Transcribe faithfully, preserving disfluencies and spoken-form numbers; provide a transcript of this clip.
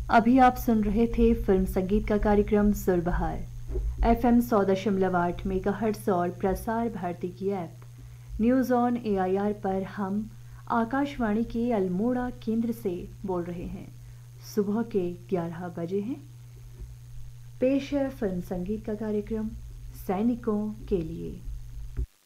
अभी आप सुन रहे थे फिल्म संगीत का कार्यक्रम सुरबहार एफएम सौ दशमलव आठ मेगा हर्ट्स और प्रसार भारती की ऐप न्यूज़ ऑन एआईआर पर हम आकाशवाणी के अल्मोड़ा केंद्र से बोल रहे हैं। सुबह के ग्यारह बजे हैं। पेश है फिल्म संगीत का कार्यक्रम सैनिकों के लिए।